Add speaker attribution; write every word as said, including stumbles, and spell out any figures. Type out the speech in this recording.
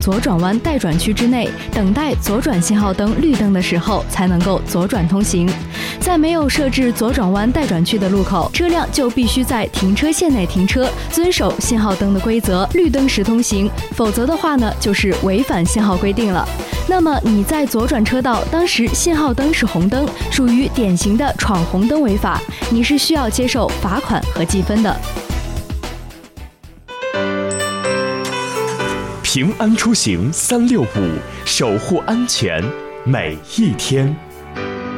Speaker 1: 左转弯待转区之内，等待左转信号灯绿灯的时候才能够左转通行。在没有设置左转弯待转区的路口，车辆就必须在停车线内停车，遵守信号灯的规则，绿灯时通行，否则的话呢，就是违反信号规定了。那么你在左转车道，当时信号灯是红灯，属于典型的闯红灯违法，你是需要接受罚款和记分的。
Speaker 2: 平安出行三六五，守护安全每一天。